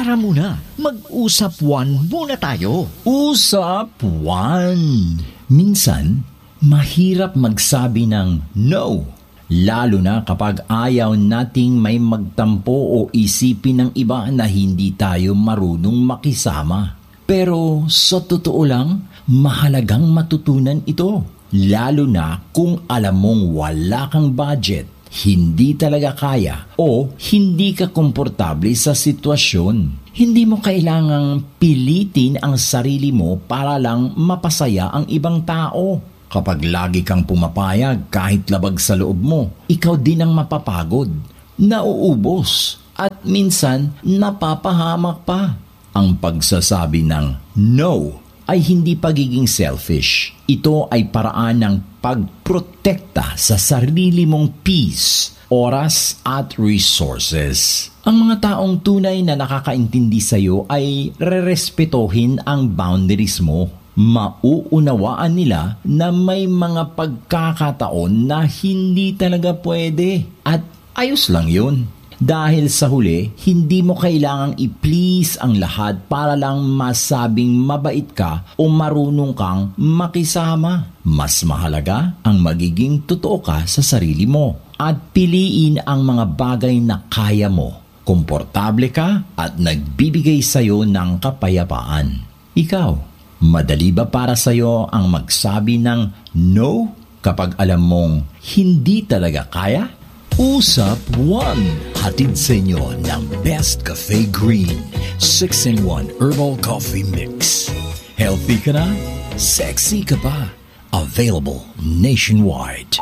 Tara muna, mag-usap-wan muna tayo. Usap-wan. Minsan, mahirap magsabi ng no. Lalo na kapag ayaw nating may magtampo o isipin ng iba na hindi tayo marunong makisama. Pero sa totoo lang, mahalagang matutunan ito. Lalo na kung alam mong wala kang budget, hindi talaga kaya o hindi ka komportable sa sitwasyon. Hindi mo kailangang pilitin ang sarili mo para lang mapasaya ang ibang tao. Kapag lagi kang pumapayag kahit labag sa loob mo, ikaw din ang mapapagod, nauubos, at minsan napapahamak pa. Ang pagsasabi ng no ay hindi pagiging selfish. Ito ay paraan ng pagprotekta sa sarili mong peace, oras at resources. Ang mga taong tunay na nakakaintindi sa iyo ay rerespetohin ang boundaries mo. Mauunawaan nila na may mga pagkakataon na hindi talaga pwede at ayos lang yun. Dahil sa huli, hindi mo kailangang i-please ang lahat para lang masabing mabait ka o marunong kang makisama. Mas mahalaga ang magiging totoo ka sa sarili mo at piliin ang mga bagay na kaya mo, komportable ka at nagbibigay sa'yo ng kapayapaan. Ikaw, madali ba para sa'yo ang magsabi ng no kapag alam mong hindi talaga kaya? Usap-wan, hatid sa inyo ng Best Cafe Green 6-in-1 Herbal Coffee Mix. Healthy ka na? Sexy ka pa? Available nationwide.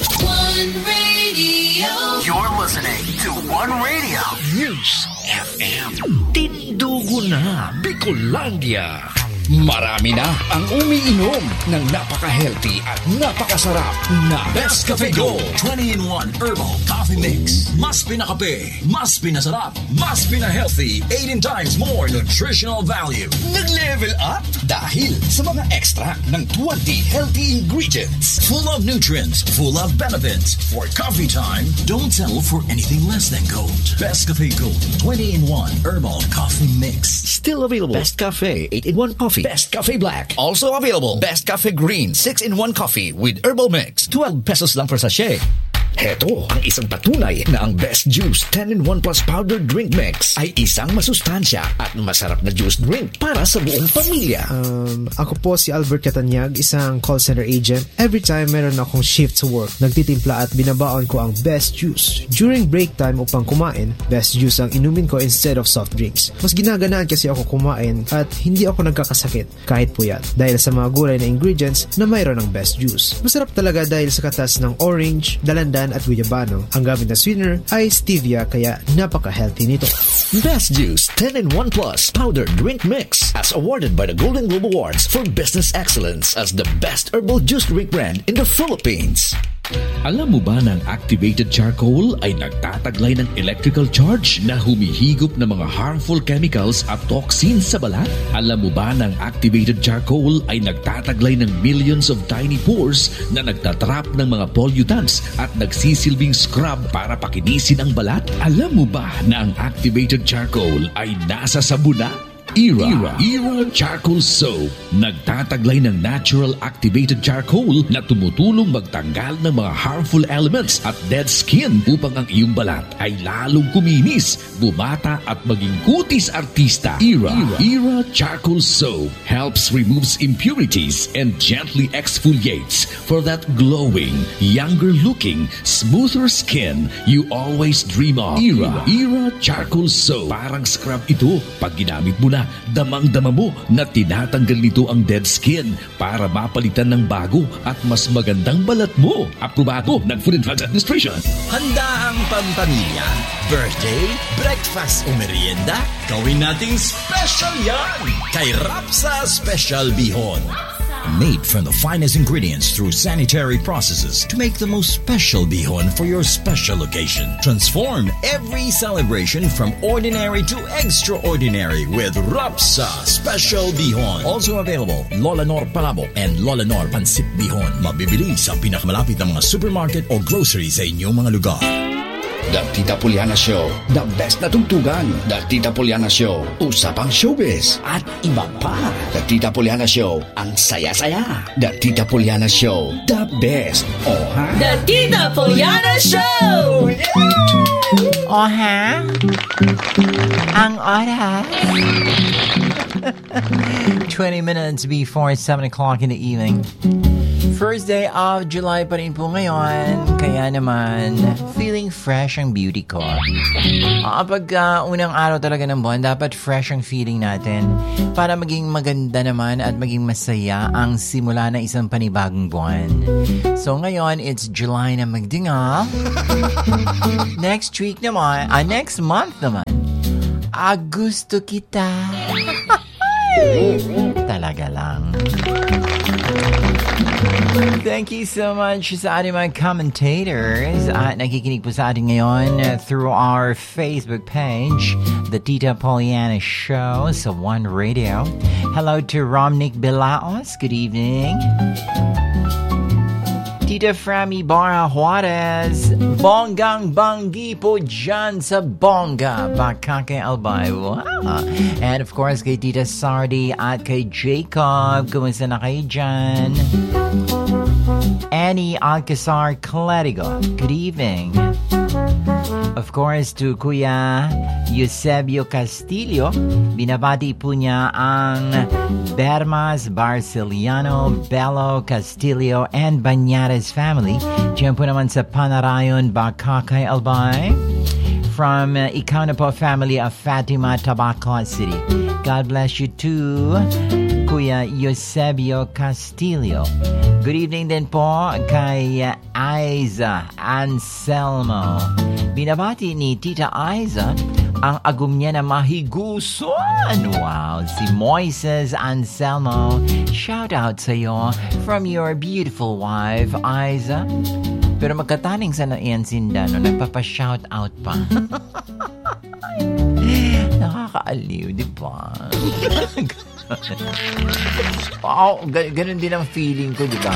One Radio. You're listening to One Radio. News FM. Tindugo na, Bicolandia. Marami na ang umiinom ng napaka-healthy at napakasarap na Best Cafe Gold 20-in-1 Herbal Coffee Mix. Mas pinakape, mas pinasarap, mas pina-healthy, 18 times more nutritional value. Nag-level up dahil sa mga extract ng 20 healthy ingredients. Full of nutrients, full of benefits. For coffee time, don't settle for anything less than gold. Best Cafe Gold 20-in-1 Herbal Coffee Mix. Still available. Best Cafe 8-in-1 Coffee. Best Cafe Black. Also available. Best Cafe Green 6-in-1 Coffee with Herbal Mix. 12 pesos lang per sachet. Heto ang isang patunay na ang Best Juice 10-in-1 Plus Powder Drink Mix ay isang masustansya at masarap na juice drink para sa buong pamilya. Ako po si Albert Catanyag, isang call center agent. Every time meron akong shift sa work, nagtitimpla at binabaon ko ang Best Juice. During break time upang kumain, Best Juice ang inumin ko instead of soft drinks. Mas ginaganaan kasi ako kumain at hindi ako nagkakasakit kahit puyat dahil sa mga gulay na ingredients na mayroon ng Best Juice. Masarap talaga dahil sa katas ng orange, dalandan at guyabano. Ang gamit na sweetener ay stevia kaya napaka-healthy nito. Best Juice 10-in-1 Plus Powder Drink Mix as awarded by the Golden Globe Awards for Business Excellence as the best herbal juice drink brand in the Philippines. Alam mo ba na ang activated charcoal ay nagtataglay ng electrical charge na humihigop ng mga harmful chemicals at toxins sa balat? Alam mo ba na ang activated charcoal ay nagtataglay ng millions of tiny pores na nagtatrap ng mga pollutants at nagsisilbing scrub para pakinisin ang balat? Alam mo ba na ang activated charcoal ay nasa sabon na? Era Charcoal Soap. Nagtataglay ng natural activated charcoal na tumutulong magtanggal ng mga harmful elements at dead skin upang ang iyong balat ay lalong kuminis, bumata at maging kutis artista. Era Charcoal Soap helps removes impurities and gently exfoliates for that glowing, younger looking, smoother skin you always dream of. Era Charcoal Soap. Parang scrub ito pag ginamit mo na. Damang-dama mo na tinatanggal nito ang dead skin para mapalitan ng bago at mas magandang balat mo. Aprobado ng Food and Drug Administration. Handa ang pampamilya, birthday, breakfast o merienda? Gawin nating special yan! Kay Rapsa Special Bihon. Made from the finest ingredients through sanitary processes to make the most special bihon for your special occasion. Transform every celebration from ordinary to extraordinary with Rapsa Special Bihon. Also available, Lola Nor Palabo and Lola Nor Pancit Bihon. Mabibili sa pinakamalapit na mga supermarket o grocery sa inyong mga lugar. The Tita Poliana Show. The best na tugtugan. The Tita Poliana Show. Usapang showbiz. At iba pa. The Tita Poliana Show. Ang saya-saya. The Tita Poliana Show. The best. Oh, ha? The Tita Poliana Show! O ha? Ang oras. 20 minutes before 7 o'clock in the evening. First day of July pa rin po ngayon. Kaya naman, feeling fresh ang beauty ko. Pag unang araw talaga ng buwan, dapat fresh ang feeling natin para maging maganda naman at maging masaya ang simula na isang panibagong buwan. So ngayon, it's July na magdinga. Next week naman, next month naman, Agosto kita. Talaga lang. Thank you so much sa ating mga commentators at nakikinig po sa atin ngayon through our Facebook page, The Tita Poliana Show sa One Radio. Hello to Romnick Bilaos. Good evening. Tita Frami Barra Juarez, bonggang banggi po dyan sa bongga, Bakake Albay. Wow. And of course, kay Tita Sardi at kay Jacob, kumusta na kayo dyan? Annie Alcazar Clerigo, good evening. Of course, to Kuya Eusebio Castillo, binabati po niya ang Bermas, Barciliano, Bello, Castillo, and Banyares family. Diyan po naman sa Panarayon, Bakakay, Albay. From Ikaw na po family of Fatima, Tabaco City. God bless you too, Kuya Eusebio Castillo. Good evening din po kay Aiza Anselmo. Binabati ni Tita Aiza ang agum niya na mahiguson. Wow, si Moises Anselmo. Shout out sa iyo from your beautiful wife, Aiza. Pero magkataning sa naiansinda, no? Nagpapa-shout out pa. Nakakaaliw, di ba? Wow, ganun din ang feeling ko, di ba?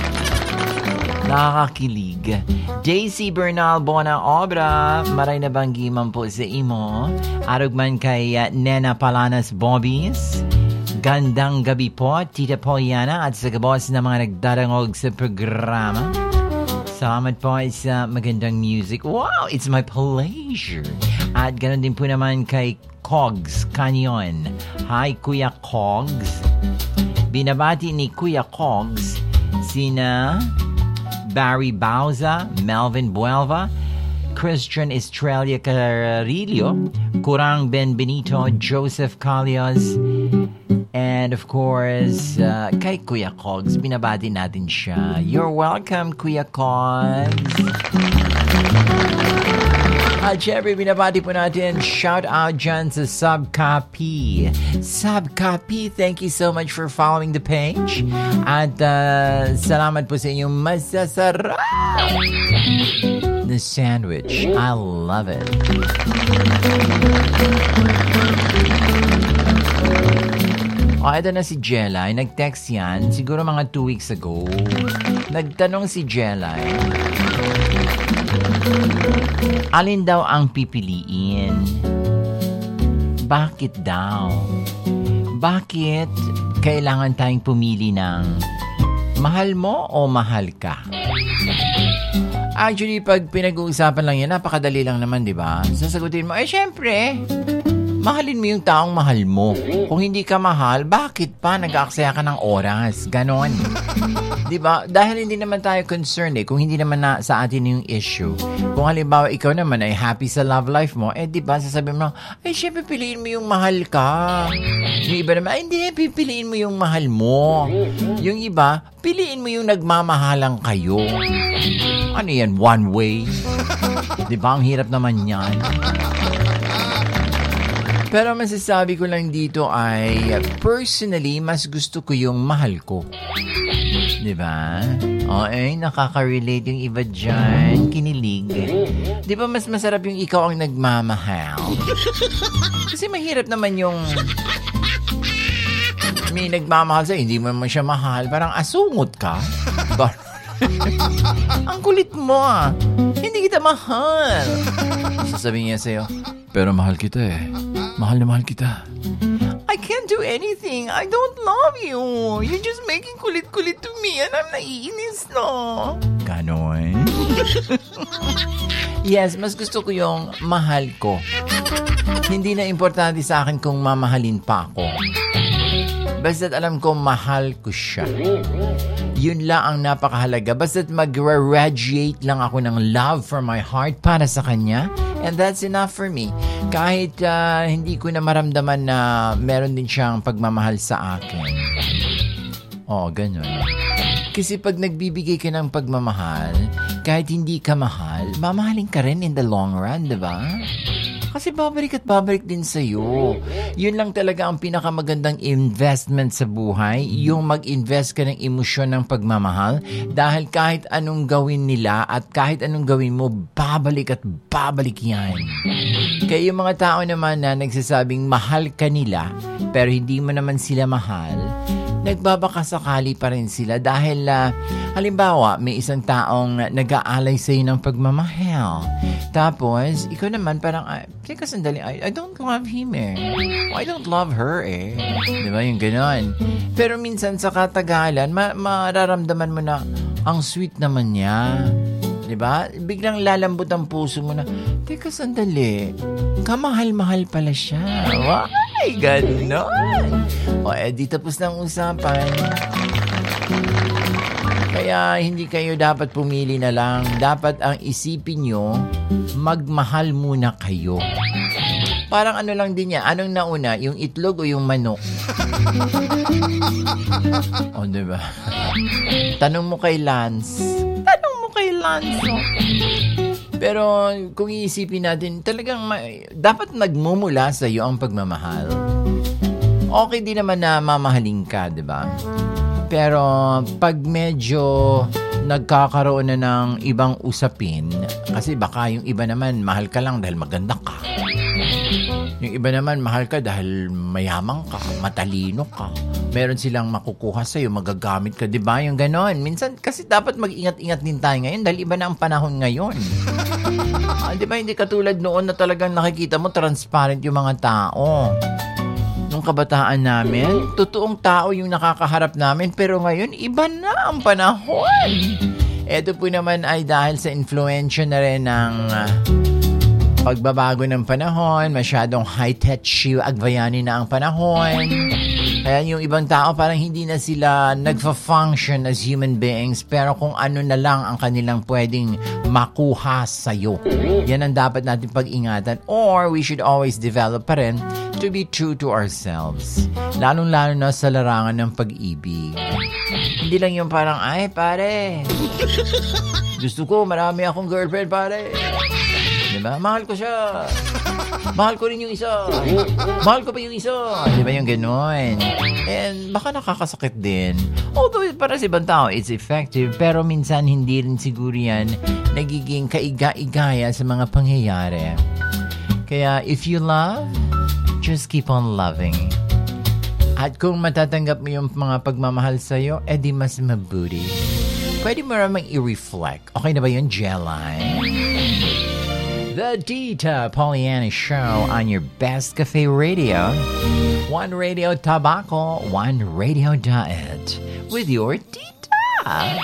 Nakakakilig. JC Bernal Bona Obra, maray na banggiman po sa imo. Arugman kay Nena Palanas Bobbies. Gandang gabi po, Tita Poliana, at sa kabos na mga nagdarangog sa programa. Salamat po sa magandang music. Wow, it's my pleasure. At ganun din po naman kay Cogs Canyon. Hi, Kuya Cogs. Binabati ni Kuya Cogs sina Barry Bauza, Melvin Buelva, Christian Estrella Carillo, Kurang Benbenito, Joseph Calios, and of course, kay Kuya Cogs, binabati natin siya. You're welcome, Kuya Cogs. At syempre, binabati po natin, shout out dyan sa Subcopy. Subcopy, thank you so much for following the page. At salamat po sa inyong masasarap the sandwich. I love it. Ito na si Jelay. Nag-text yan. Siguro mga 2 weeks ago. Nagtanong si Jelay, alin daw ang pipiliin? Bakit daw? Bakit kailangan tayong pumili ng mahal mo o mahal ka? Actually, pag pinag-uusapan lang yan, napakadali lang naman, di ba? Sasagutin mo, syempre, mahalin mo yung taong mahal mo. Kung hindi ka mahal, bakit pa nag-aaksaya ka ng oras? Ganon. Diba? Dahil hindi naman tayo concerned kung hindi naman na sa atin yung issue. Kung halimbawa ikaw naman ay happy sa love life mo, diba sasabihin mo, syempre piliin mo yung mahal ka. Yung iba naman, hindi, pipiliin mo yung mahal mo. Yung iba, piliin mo yung nagmamahalang kayo. Ano yan? One way? Diba? Ang hirap naman yan. Pero masasabi ko lang dito ay, personally, mas gusto ko yung mahal ko. Diba? Nakaka-relate yung iba dyan. Kinilig. Diba mas masarap yung ikaw ang nagmamahal? Kasi mahirap naman yung may nagmamahal sa'yo, hindi mo naman siya mahal. Parang asungot ka. Ang kulit mo. Hindi kita kita mahal. Sasabihin niya sa'yo, pero mahal kita eh. Mahal na mahal kita. I can't do anything. I don't love you. You're just making kulit-kulit to me and I'm naiinis na. Ganon. Yes, mas gusto ko yung mahal ko. Hindi na importante sa akin kung mamahalin pa ako. Basta't alam ko mahal ko siya. Yun lang ang napakahalaga. Basta't mag-radiate lang ako ng love from my heart para sa kanya. And that's enough for me. Kahit hindi ko na maramdaman na meron din siyang pagmamahal sa akin. Oo, ganun. Kasi pag nagbibigay ka ng pagmamahal, kahit hindi ka mahal, mamahalin ka rin in the long run, diba? Kasi babalik at babalik din sa'yo. Yun lang talaga ang pinakamagandang investment sa buhay, yung mag-invest ka ng emosyon ng pagmamahal dahil kahit anong gawin nila at kahit anong gawin mo, babalik at babalik yan. Kaya yung mga tao naman na nagsasabing mahal ka nila pero hindi mo naman sila mahal, nagbabakasakali pa rin sila dahil halimbawa may isang taong nag-aalay sa'yo ng pagmamahal. Tapos, ikaw naman parang, teka sandali, I don't love him eh. I don't love her eh. Diba yung ganon? Pero minsan sa katagalan, mararamdaman mo na, ang sweet naman niya. Diba? Biglang lalambot ang puso mo na, teka sandali, kamahal-mahal pala siya. Why? Ganon. O, di tapos ng usapan. Kaya hindi kayo dapat pumili na lang. Dapat ang isipin nyo, magmahal muna kayo. Parang ano lang din niya. Anong nauna? Yung itlog o yung manok? O, diba? Tanong mo kay Lance. No? Pero kung iisipin natin, talagang dapat nagmumula sa iyo ang pagmamahal. Okay din naman na mamahalin ka, diba? Pero pag medyo nagkakaroon na ng ibang usapin, kasi baka yung iba naman mahal ka lang dahil maganda ka. Yung iba naman mahal ka dahil mayamang ka, matalino ka. Meron silang makukuha sa'yo, magagamit ka, di ba? Yung ganon. Minsan, kasi dapat mag-ingat-ingat din tayo ngayon dahil iba na ang panahon ngayon. Di ba? Hindi katulad noon na talagang nakikita mo transparent yung mga tao. Nung kabataan namin, totoong tao yung nakakaharap namin, pero ngayon, iba na ang panahon. Ito po naman ay dahil sa influensya na rin ng pagbabago ng panahon, masyadong high-tech agbayani na ang panahon. Kaya yung ibang tao parang hindi na sila nagfa-function as human beings pero kung ano na lang ang kanilang pwedeng makuha sa'yo. Yan ang dapat natin pag-ingatan or we should always develop pa rin to be true to ourselves. Lalong-lalo na sa larangan ng pag-ibig. Hindi lang yung parang, ay pare, gusto ko marami akong girlfriend pare. Diba? Mahal ko siya. Mahal ko rin yung isa. Mahal ko pa yung isa. Diba yung ganon? And baka nakakasakit din. Although para sa ibang tao, it's effective. Pero minsan hindi rin siguro yan nagiging kaiga-igaya sa mga pangyayari. Kaya if you love, just keep on loving. At kung matatanggap mo yung mga pagmamahal sa'yo, edi mas mabuti. Pwede mo ramang i-reflect. Okay na ba yun, Jelly? The Tita Pollyanna Show on your Best Cafe Radio. One Radio Tabaco, one Radio Diet. With your Tita.